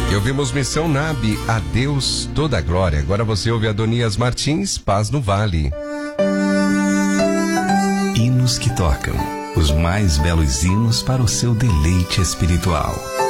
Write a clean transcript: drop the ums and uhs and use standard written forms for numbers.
E ouvimos Missão NAB, a Deus toda a glória. Agora você ouve Adonias Martins, Paz no Vale. Hinos que tocam, os mais belos hinos para o seu deleite espiritual.